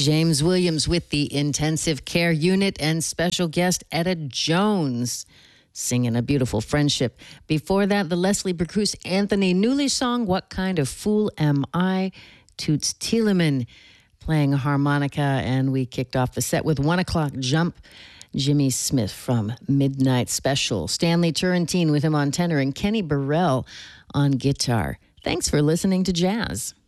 James Williams with the Intensive Care Unit and special guest Etta Jones singing A Beautiful Friendship. Before that, the Leslie Bercus Anthony Newley song, What Kind of Fool Am I? Toots Thielemann playing a harmonica, and we kicked off the set with 1 o'clock jump. Jimmy Smith from Midnight Special. Stanley Turrentine with him on tenor and Kenny Burrell on guitar. Thanks for listening to Jazz.